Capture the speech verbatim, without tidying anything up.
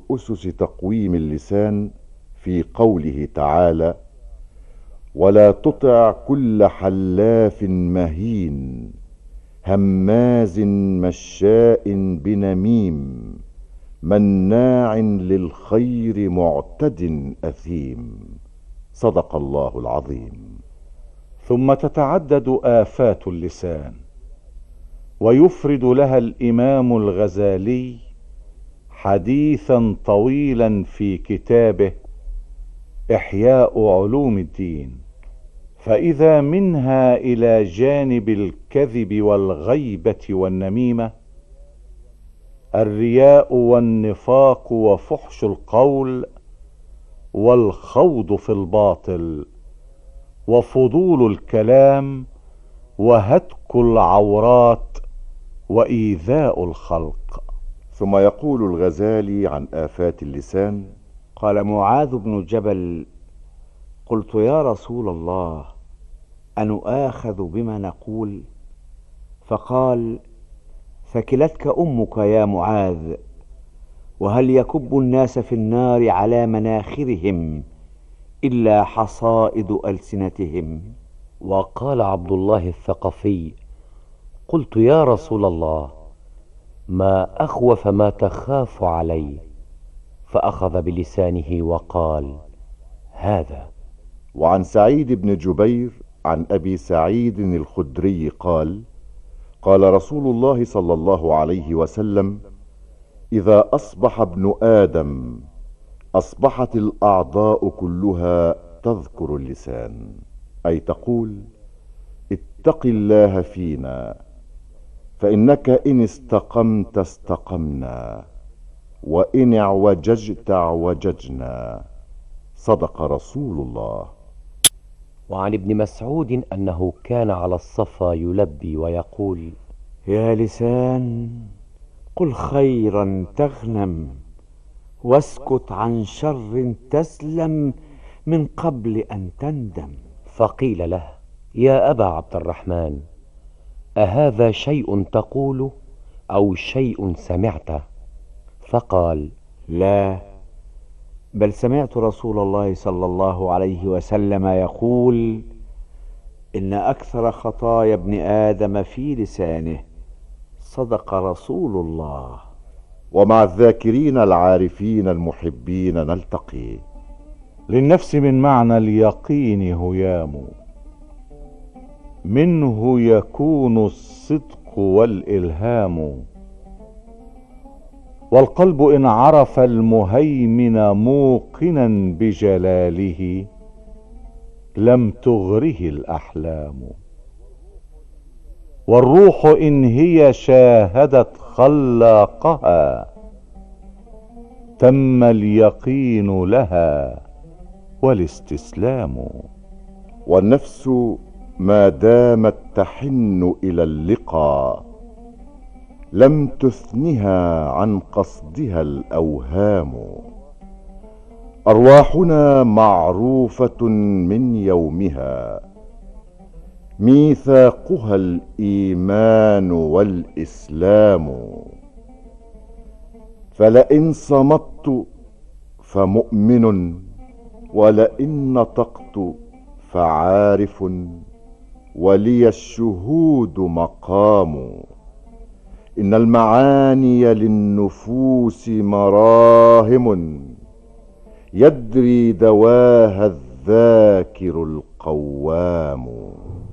أسس تقويم اللسان في قوله تعالى: ولا تطع كل حلاف مهين هماز مشاء بنميم مناع للخير معتد أثيم. صدق الله العظيم. ثم تتعدد آفات اللسان، ويفرد لها الإمام الغزالي حديثا طويلا في كتابه إحياء علوم الدين. فإذا منها إلى جانب الكذب والغيبة والنميمة الرياء والنفاق وفحش القول والخوض في الباطل وفضول الكلام وهتك العورات وإيذاء الخلق. ثم يقول الغزالي عن آفات اللسان: قال معاذ بن جبل: قلت يا رسول الله أنؤاخذ بما نقول؟ فقال: ثكلتك أمك يا معاذ، وهل يكب الناس في النار على مناخرهم إلا حصائد ألسنتهم؟ وقال عبد الله الثقفي: قلت يا رسول الله ما أخوف ما تخاف علي؟ فأخذ بلسانه وقال: هذا. وعن سعيد بن جبير عن أبي سعيد الخدري قال: قال رسول الله صلى الله عليه وسلم: إذا أصبح ابن آدم أصبحت الأعضاء كلها تذكر اللسان، أي تقول: اتق الله فينا، فإنك إن استقمت استقمنا، وإن اعوججت اعوججنا. صدق رسول الله. وعن ابن مسعود أنه كان على الصفا يلبي ويقول: يا لسان قل خيرا تغنم، واسكت عن شر تسلم من قبل أن تندم. فقيل له: يا أبا عبد الرحمن، أهذا شيء تقوله أو شيء سمعته؟ فقال: لا، بل سمعت رسول الله صلى الله عليه وسلم يقول: إن أكثر خطايا ابن آدم في لسانه. صدق رسول الله. ومع الذاكرين العارفين المحبين نلتقي. للنفس من معنى اليقين هيام، منه يكون الصدق والإلهام، والقلب إن عرف المهيمن موقنا بجلاله لم تغره الأحلام، والروح إن هي شاهدت خلاقها تم اليقين لها والاستسلام. والنفس ما دامت تحن إلى اللقاء لم تثنها عن قصدها الأوهام. أرواحنا معروفة من يومها، ميثاقها الإيمان والإسلام. فلئن صمت فمؤمن، ولئن نطقت فعارف، ولي الشهود مقام. إن المعاني للنفوس مراهم، يدري دواها الذاكر القوام.